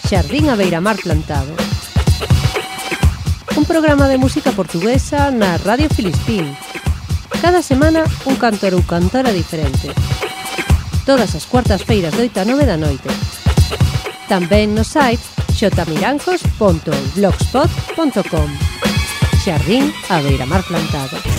Xardín a Beiramar Plantado. Un programa de música portuguesa na Radio Filispín. Cada semana un cantor ou cantora diferente. Todas as cuartas-feiras de 8 a 9 da noite. Tamén no site xotamiranjos.blogspot.com. Xardín a Beiramar Plantado.